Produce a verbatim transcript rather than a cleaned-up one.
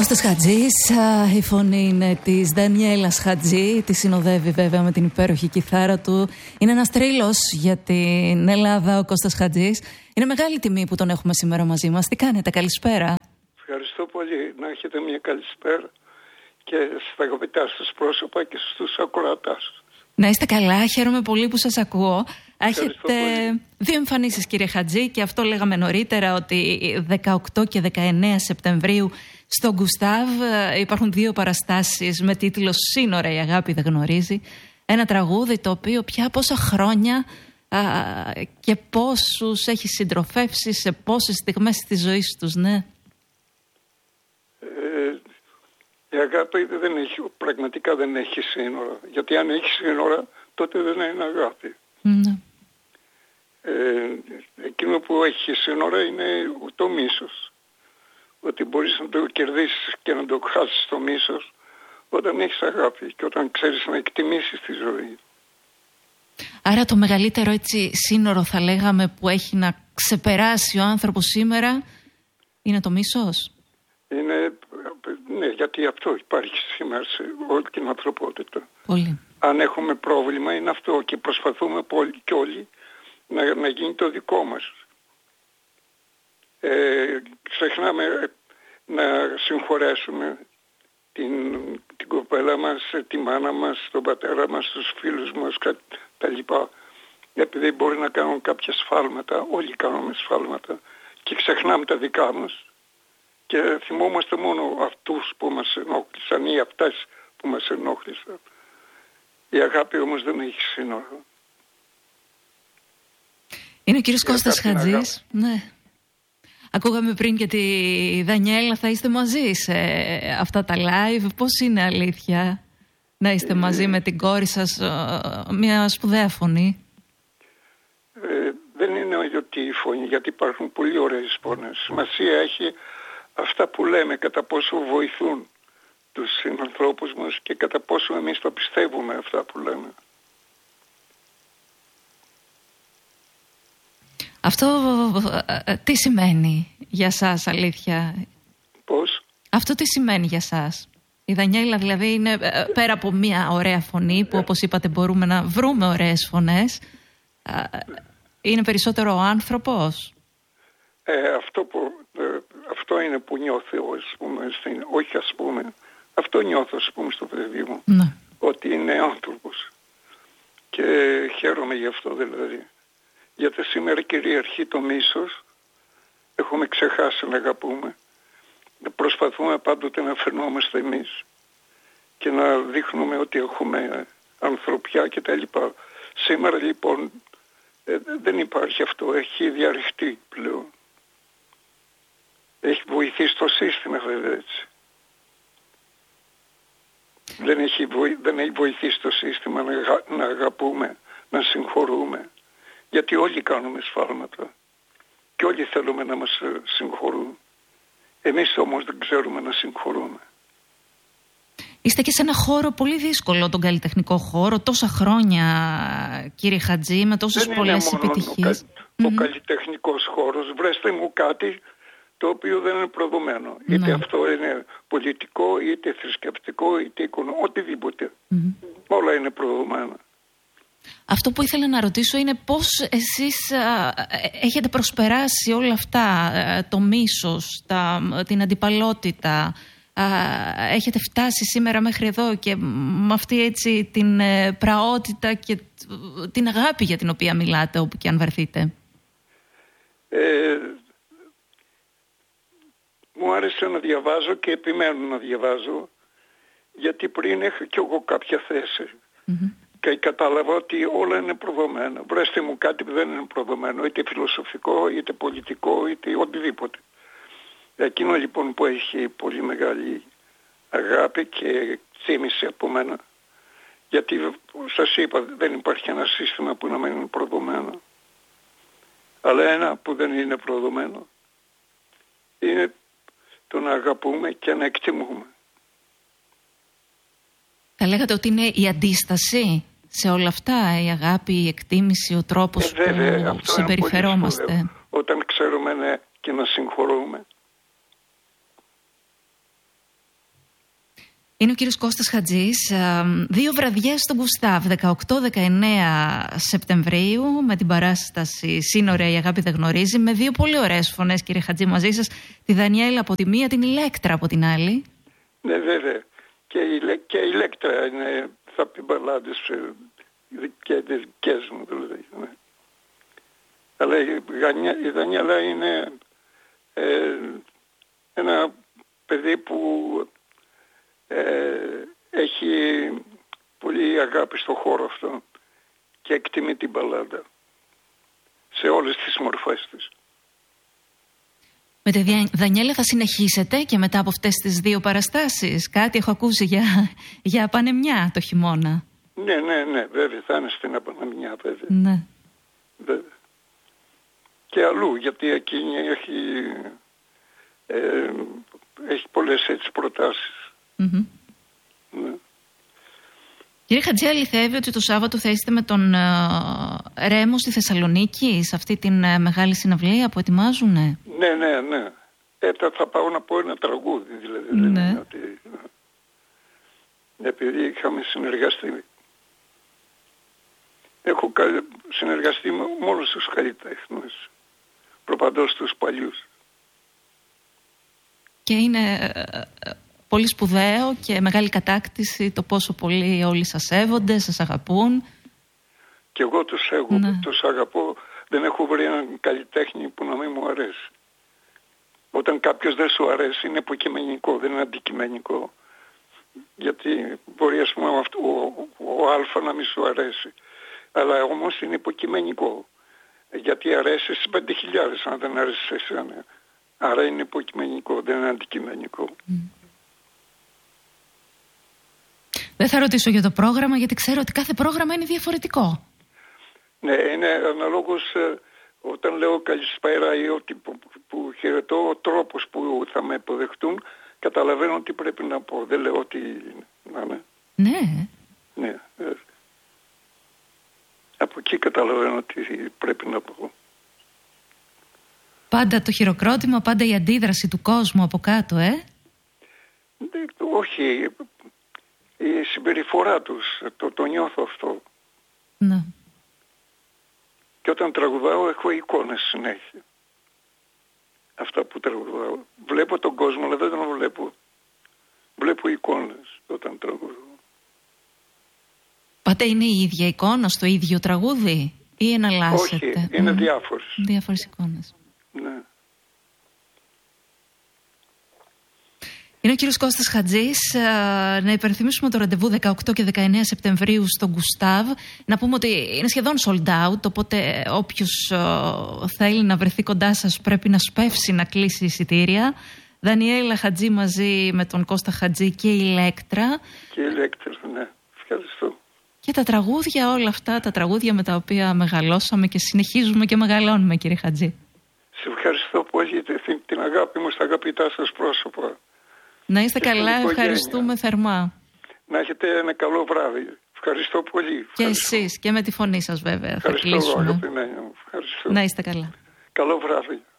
Κώστας Χατζής, η φωνή είναι της Δανιέλας Χατζή, τη συνοδεύει βέβαια με την υπέροχη κιθάρα του. Είναι ένας τρίλος για την Ελλάδα ο Κώστας Χατζής. Είναι μεγάλη τιμή που τον έχουμε σήμερα μαζί μας. Τι κάνετε, καλησπέρα. Ευχαριστώ πολύ, να έχετε μια καλησπέρα και στα αγαπητά σας πρόσωπα και στους ακροατάς. Να είστε καλά, χαίρομαι πολύ που σας ακούω. Έχετε πολύ. δύο εμφανίσεις, κύριε Χατζή, και αυτό λέγαμε νωρίτερα, ότι δεκαοκτώ και δεκαεννέα Σεπτεμβρίου στο Γκουστάβ υπάρχουν δύο παραστάσεις με τίτλο «Σύνορα η αγάπη δεν γνωρίζει». Ένα τραγούδι το οποίο πια πόσα χρόνια α, και πόσους έχει συντροφεύσει σε πόσες στιγμές της ζωής τους, ναι. Ε, η αγάπη δεν έχει, πραγματικά δεν έχει σύνορα. Γιατί αν έχει σύνορα, τότε δεν είναι αγάπη. Ναι. Ε, εκείνο που έχει σύνορα είναι το μίσος. Ότι μπορείς να το κερδίσεις και να το χάσεις το μίσος όταν έχεις αγάπη και όταν ξέρεις να εκτιμήσεις τη ζωή. Άρα το μεγαλύτερο έτσι σύνορο, θα λέγαμε, που έχει να ξεπεράσει ο άνθρωπος σήμερα είναι το μίσος. Είναι, ναι, γιατί αυτό υπάρχει σήμερα σε όλη την ανθρωπότητα. Πολύ. Αν έχουμε πρόβλημα είναι αυτό και προσπαθούμε πολύ και όλοι να, να γίνει το δικό μας. Ε, ξεχνάμε να συγχωρέσουμε την, την κοπέλα μας, τη μάνα μας, τον πατέρα μας, τους φίλους μας τα λοιπά. Επειδή μπορεί να κάνουν κάποια σφάλματα, όλοι κάνουμε σφάλματα και ξεχνάμε τα δικά μας και θυμόμαστε μόνο αυτούς που μας ενόχλησαν ή αυτές που μας ενόχλησαν. Η αγάπη όμως δεν έχει σύνορα. Είναι ο κύριος Κώστας Χατζής. Ναι. Ακούγαμε πριν και τη Δανιέλα, θα είστε μαζί σε αυτά τα live. Πώς είναι αλήθεια να είστε μαζί με την κόρη σας, μια σπουδαία φωνή? Ε, δεν είναι ότι η φωνή, γιατί υπάρχουν πολύ ωραίες φωνές. Σημασία έχει αυτά που λέμε, κατά πόσο βοηθούν τους συνανθρώπους μας και κατά πόσο εμείς το πιστεύουμε αυτά που λέμε. Αυτό τι σημαίνει για σας, αλήθεια? Πώς? Αυτό τι σημαίνει για σας? Η Δανιέλα δηλαδή είναι, πέρα από μια ωραία φωνή που όπως είπατε μπορούμε να βρούμε ωραίες φωνές, είναι περισσότερο ο άνθρωπος? Ε, αυτό, που, ε, αυτό είναι που νιώθω, ας πούμε, στην, όχι ας πούμε, αυτό νιώθω ας πούμε στο παιδί μου, ναι. Ότι είναι άνθρωπος και χαίρομαι γι' αυτό δηλαδή. Γιατί σήμερα κυριαρχεί το μίσος, έχουμε ξεχάσει να αγαπούμε, προσπαθούμε πάντοτε να φαινόμαστε εμείς και να δείχνουμε ότι έχουμε ανθρωπιά κτλ. Σήμερα λοιπόν ε, δεν υπάρχει αυτό, έχει διαρριχτεί πλέον. Έχει βοηθήσει το σύστημα βέβαια έτσι. Δεν έχει, βοη, δεν έχει βοηθήσει το σύστημα να, να αγαπούμε, να συγχωρούμε. Γιατί όλοι κάνουμε σφάλματα και όλοι θέλουμε να μας συγχωρούν. Εμείς όμως δεν ξέρουμε να συγχωρούμε. Είστε και σε ένα χώρο πολύ δύσκολο, τον καλλιτεχνικό χώρο, τόσα χρόνια, κύριε Χατζή, με τόσες δεν πολλές είναι μόνο επιτυχίες. Ο, κα, mm-hmm. ο καλλιτεχνικός χώρος, βρέστε μου κάτι το οποίο δεν είναι προδομένο. Mm-hmm. Είτε αυτό είναι πολιτικό, είτε θρησκευτικό, είτε οικονομικό, οτιδήποτε. Mm-hmm. Όλα είναι προδομένα. Αυτό που ήθελα να ρωτήσω είναι πώς εσείς α, έχετε προσπεράσει όλα αυτά, α, το μίσος, τα, την αντιπαλότητα, α, έχετε φτάσει σήμερα μέχρι εδώ και με αυτή έτσι την ε, πραότητα και την αγάπη για την οποία μιλάτε όπου και αν βρεθείτε. Ε, μου άρεσε να διαβάζω και επιμένω να διαβάζω, γιατί πριν είχα κι εγώ κάποια θέση. Mm-hmm. Και κατάλαβα ότι όλα είναι προδομένα. Βρέστε μου κάτι που δεν είναι προδομένο, είτε φιλοσοφικό, είτε πολιτικό, είτε οτιδήποτε. Εκείνο λοιπόν που έχει πολύ μεγάλη αγάπη και θύμισε από μένα, γιατί σας είπα δεν υπάρχει ένα σύστημα που να μην είναι προδομένο. Αλλά ένα που δεν είναι προδομένο είναι το να αγαπούμε και να εκτιμούμε. Θα λέγατε ότι είναι η αντίσταση σε όλα αυτά, η αγάπη, η εκτίμηση, ο τρόπος ε, βέβαια, που συμπεριφερόμαστε. Είναι πολύ σπουδαίο, όταν ξέρουμε ναι, και να συγχωρούμε. Είναι ο κύριος Κώστας Χατζής. Δύο βραδιές στον Γκουστάβ, δεκαοκτώ δεκαεννέα Σεπτεμβρίου, με την παράσταση «Σύνορα η αγάπη δεν γνωρίζει», με δύο πολύ ωραίες φωνές, κύριε Χατζή, μαζί σας. Τη Δανιέλα από τη μία, την Ηλέκτρα από την άλλη. Ναι, βέβαια. Και η, και η Ηλέκτρα είναι, θα πει μπαλάντες και δικές μου δηλαδή. Ναι. Αλλά η, η Δανιέλα είναι ε, ένα παιδί που Ε, έχει πολύ αγάπη στο χώρο αυτό και εκτιμεί την μπαλάντα σε όλες τις μορφές της. Με τη Δανιέλα θα συνεχίσετε και μετά από αυτές τις δύο παραστάσεις? Κάτι έχω ακούσει για, για Πανεμιά το χειμώνα. Ναι, ναι, ναι, βέβαια θα είναι στην Πανεμιά, βέβαια. Ναι. Βέβαια. Και αλλού, γιατί εκείνη έχει, ε, έχει πολλές έτσι προτάσεις. Mm-hmm. Ναι. Κύριε Χατζή, αληθεύει ότι το Σάββατο θα είστε με τον uh, Ρέμο στη Θεσσαλονίκη, σε αυτή την uh, μεγάλη συναυλία που ετοιμάζουνε? Ναι, ναι, ναι. Έτσι θα πάω να πω ένα τραγούδι, δηλαδή. Ναι. Δεν είναι ότι... Επειδή είχαμε συνεργαστεί. Έχω συνεργαστεί με όλους τους καλλιτέχνες, προπαντός τους παλιούς. Και είναι... Uh, πολύ σπουδαίο και μεγάλη κατάκτηση το πόσο πολύ όλοι σας σέβονται, σας αγαπούν. Και εγώ τους έχω, ναι. τους αγαπώ. Δεν έχω βρει έναν καλλιτέχνη που να μην μου αρέσει. Όταν κάποιος δεν σου αρέσει είναι υποκειμενικό, δεν είναι αντικειμενικό. Γιατί μπορεί ας πούμε αυτό, ο, ο Α να μην σου αρέσει. Αλλά όμως είναι υποκειμενικό. Γιατί αρέσει στις πέντε χιλιάδες αν δεν αρέσει σε εσένα. Άρα είναι υποκειμενικό, δεν είναι αντικειμενικό. Mm. Δεν θα ρωτήσω για το πρόγραμμα, γιατί ξέρω ότι κάθε πρόγραμμα είναι διαφορετικό. Ναι, είναι αναλόγως ε, όταν λέω καλησπέρα ή ότι που, που χαιρετώ, ο τρόπος που θα με υποδεχτούν, καταλαβαίνω τι πρέπει να πω. Δεν λέω ότι να είναι. Ναι. Ναι. Ε, από εκεί καταλαβαίνω τι πρέπει να πω. Πάντα το χειροκρότημα, πάντα η αντίδραση του κόσμου από κάτω, ε? Ναι, όχι... Η συμπεριφορά τους, το, το νιώθω αυτό. Ναι. Και όταν τραγουδάω έχω εικόνες συνέχεια. Αυτά που τραγουδάω. Βλέπω τον κόσμο, αλλά δεν τον βλέπω. Βλέπω εικόνες όταν τραγουδάω. Πάτε είναι η ίδια εικόνα στο ίδιο τραγούδι ή εναλλάσσετε? Όχι, είναι mm. διάφορες. Διάφορες εικόνες. Ναι. Είναι ο κύριος Κώστας Χατζής. Να υπενθυμίσουμε το ραντεβού δεκαοκτώ και δεκαεννέα Σεπτεμβρίου στο Γκουστάβ. Να πούμε ότι είναι σχεδόν sold out, οπότε όποιος θέλει να βρεθεί κοντά σας πρέπει να σπεύσει να κλείσει εισιτήρια. Δανιέλα Χατζή μαζί με τον Κώστα Χατζή και η Ηλέκτρα. Και η Ηλέκτρα, ναι. Ευχαριστώ. Και τα τραγούδια, όλα αυτά τα τραγούδια με τα οποία μεγαλώσαμε και συνεχίζουμε και μεγαλώνουμε, κύριε Χατζή. Σε ευχαριστώ πολύ για την αγάπη μου στα αγαπητά σας πρόσωπα. Να είστε και καλά, ευχαριστούμε θερμά. Να έχετε ένα καλό βράδυ. Ευχαριστώ πολύ. Και εσείς και με τη φωνή σας βέβαια. Ευχαριστώ, θα κλείσουμε. Αγαπημένη μου. Ευχαριστώ. Να είστε καλά. Καλό βράδυ.